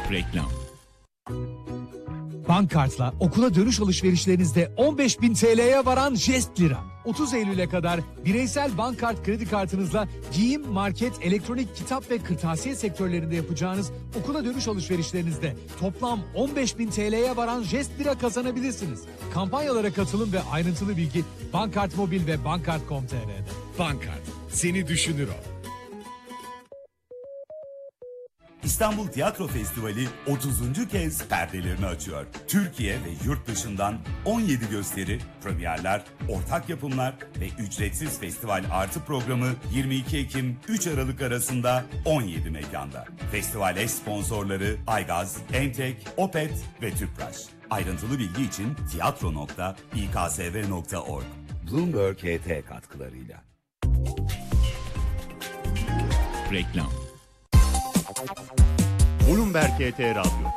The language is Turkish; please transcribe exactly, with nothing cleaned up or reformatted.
Reklam. Bankkart'la okula dönüş alışverişlerinizde on beş bin T L'ye varan jest lira. otuz Eylül'e kadar bireysel Bankkart kredi kartınızla giyim, market, elektronik, kitap ve kırtasiye sektörlerinde yapacağınız okula dönüş alışverişlerinizde toplam on beş bin T L'ye varan jest lira kazanabilirsiniz. Kampanyalara katılın ve ayrıntılı bilgi Bankkart Mobil ve bankkart nokta com nokta t r'de. Bankkart. Seni düşünür o. İstanbul Tiyatro Festivali otuzuncu kez perdelerini açıyor. Türkiye ve yurt dışından on yedi gösteri, premierler, ortak yapımlar ve ücretsiz festival artı programı yirmi iki Ekim üç Aralık arasında on yedi mekanda. Festival eş sponsorları Aygaz, Entek, Opet ve Tüpraş. Ayrıntılı bilgi için tiyatro nokta i k s v nokta org. Bloomberg H T katkılarıyla. Reklam. Bloomberg H T Radyo.